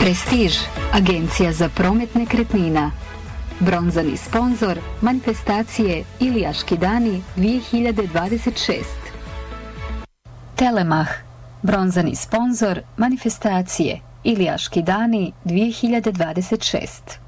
Prestiž, agencija za promet nekretnina. Bronzani sponzor manifestacije Ilijaški dani 2026. Telemach, bronzani sponzor manifestacije Ilijaški dani 2026.